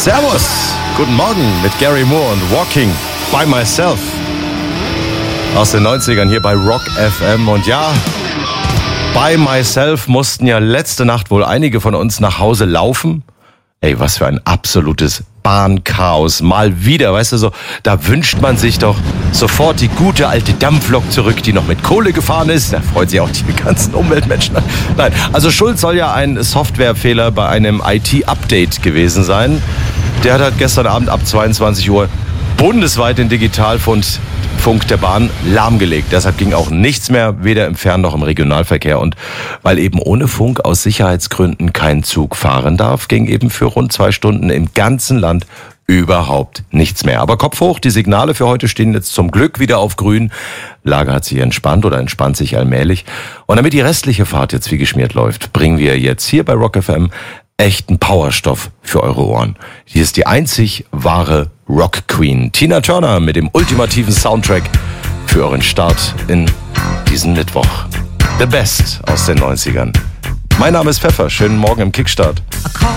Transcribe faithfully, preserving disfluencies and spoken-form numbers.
Servus, guten Morgen mit Gary Moore und Walking by Myself aus den neunzigern hier bei Rock F M. Und ja, by Myself mussten ja letzte Nacht wohl einige von uns nach Hause laufen. Ey, was für ein absolutes Bahnchaos. Mal wieder, weißt du so, da wünscht man sich doch sofort die gute alte Dampflok zurück, die noch mit Kohle gefahren ist. Da freut sich auch die ganzen Umweltmenschen. Nein, also schuld soll ja ein Softwarefehler bei einem I T-Update gewesen sein. Der hat halt gestern Abend ab zweiundzwanzig Uhr bundesweit den Digitalfunk der Bahn lahmgelegt. Deshalb ging auch nichts mehr, weder im Fern- noch im Regionalverkehr. Und weil eben ohne Funk aus Sicherheitsgründen kein Zug fahren darf, ging eben für rund zwei Stunden im ganzen Land überhaupt nichts mehr. Aber Kopf hoch, die Signale für heute stehen jetzt zum Glück wieder auf grün. Lage hat sich entspannt oder entspannt sich allmählich. Und damit die restliche Fahrt jetzt wie geschmiert läuft, bringen wir jetzt hier bei Rock F M echten Powerstoff für eure Ohren. Hier ist die einzig wahre Rock Queen, Tina Turner, mit dem ultimativen Soundtrack für euren Start in diesen Mittwoch. The Best aus den neunzigern. Mein Name ist Pfeffer, schönen Morgen im Kickstart.